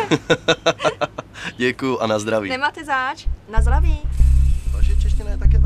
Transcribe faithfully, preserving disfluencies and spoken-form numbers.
Děkuju a na zdraví. Nemáte zač, na zdraví. Vaše čeština je také